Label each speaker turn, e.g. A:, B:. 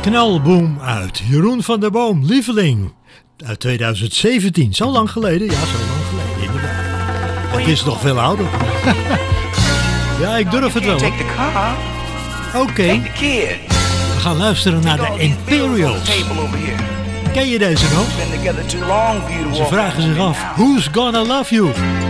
A: Knalboom uit Jeroen van der Boom, Lieveling. Uit 2017, zo lang geleden. Ja, zo lang geleden, inderdaad. Het is nog veel ouder. Ja, ik durf het wel. Oké. We gaan luisteren naar de Imperials. Ken je deze nog? Ze vragen zich af, who's gonna love you?